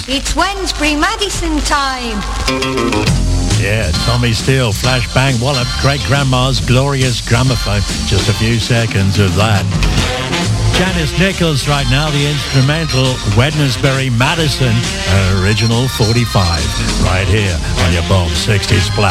It's Wednesbury Madison time. Yeah, Tommy Steele, Flashbang Wallop, Great Grandma's Glorious Gramophone. Just a few seconds of that. Janice Nichols right now, the instrumental Wednesbury Madison, original 45, right here on your Bob 60s Splash.